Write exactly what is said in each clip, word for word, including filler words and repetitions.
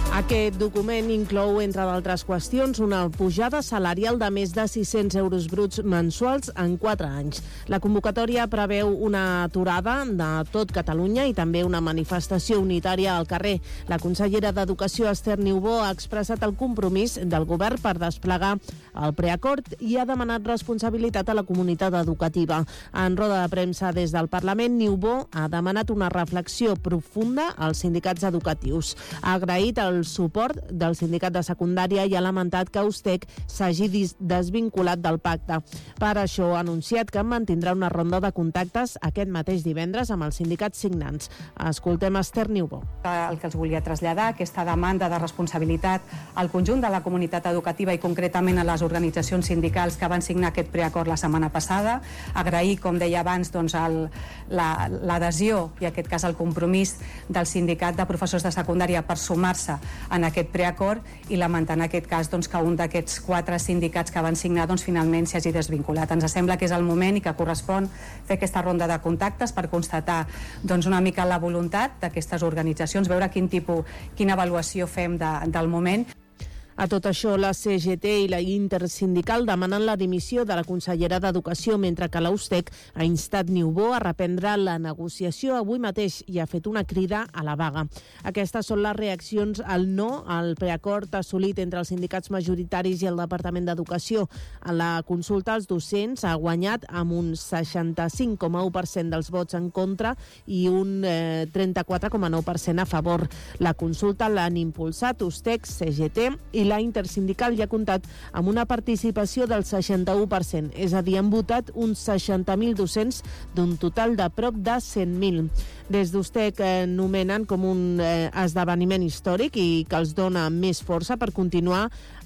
Aquest document inclou, entre d'altres qüestions, una pujada salarial de més de sis-cents euros bruts mensuals en quatre anys. La convocatòria preveu una aturada de tot Catalunya i també una manifestació unitària al carrer. La consellera d'Educació, Esther Niubó, ha expressat el compromís del govern per desplegar el preacord i ha demanat responsabilitat a la comunitat educativa. En roda de premsa des del Parlament, Niubó ha demanat una reflexió profunda als sindicats educatius. Ha agraït el suport del sindicat de secundària i ha lamentat que Ustec s'hagi desvinculat del pacte. Per això ha anunciat que mantindrà una ronda de contactes aquest mateix divendres amb els sindicats signants. Escoltem Esther Niubó. El que els volia traslladar, aquesta demanda de responsabilitat al conjunt de la comunitat educativa i concretament a les organitzacions sindicals que van signar aquest preacord la setmana passada. Agrair, com deia abans, doncs, el, la, l'adhesió i, en aquest cas, el compromís del sindicat de professors de secundària per sumar-se en aquest preacord i lamentar en aquest cas doncs, que un d'aquests quatre sindicats que van signar doncs, finalment s'hagi desvinculat. Ens sembla que és el moment i que correspon fer aquesta ronda de contactes per constatar doncs, una mica la voluntat d'aquestes organitzacions, veure quin tipus, quina avaluació fem de, del moment. A tot això, la C G T i la Intersindical demanen la dimissió de la consellera d'Educació, mentre que la Ustec ha instat Niubó a reprendre la negociació avui mateix i ha fet una crida a la vaga. Aquestes són les reaccions al no al preacord assolit entre els sindicats majoritaris i el Departament d'Educació. En la consulta, els docents ha guanyat amb un seixanta-cinc coma u per cent dels vots en contra i un eh, trenta-quatre coma nou per cent a favor. La consulta l'han impulsat Ustec, C G T i la Intersindical ja ha comptat amb una participació del seixanta-u per cent, és a dir, han votat uns seixanta mil docents d'un total de prop de cent mil. Des d'Ustec eh, nomenen com un eh, esdeveniment històric i que els dona més força per continuar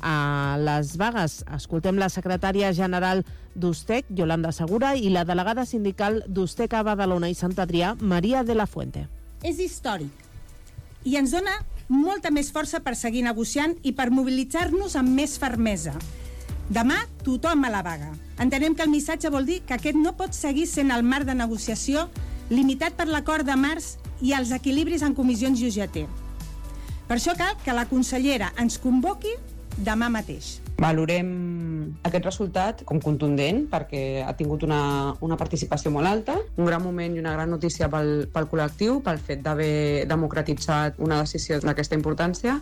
a les vagues. Escoltem la secretària general d'Ustec, Yolanda Segura, i la delegada sindical d'Ustec a Badalona i Sant Adrià, Maria de la Fuente. És històric i ens dona molta més força per seguir negociant i per mobilitzar-nos amb més fermesa. Demà, tothom a la vaga. Entenem que el missatge vol dir que aquest no pot seguir sent el marc de negociació limitat per l'acord de març i els equilibris en comissions i U G T. Per això cal que la consellera ens convoqui demà mateix. Valorem aquest resultat com contundent perquè ha tingut una, una participació molt alta, un gran moment i una gran notícia pel, pel col·lectiu, pel fet d'haver democratitzat una decisió d'aquesta importància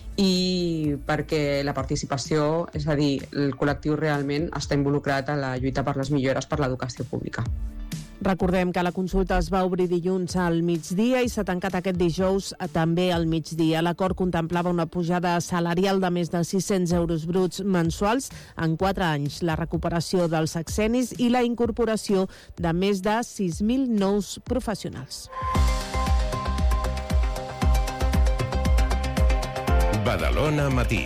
i perquè la participació, és a dir, el col·lectiu realment està involucrat a la lluita per les millores per l'educació pública. Recordem que la consulta es va obrir dilluns al migdia i s'ha tancat aquest dijous també al migdia. L'acord contemplava una pujada salarial de més de sis-cents euros bruts mensuals en quatre anys, la recuperació dels sexennis i la incorporació de més de sis mil nous professionals. Badalona Matí.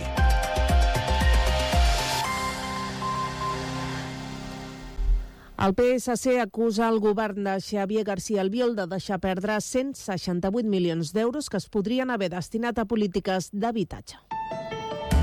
El P S C acusa el govern de Xavier García Albiol de deixar perdre cent seixanta-vuit milions d'euros que es podrien haver destinat a polítiques d'habitatge.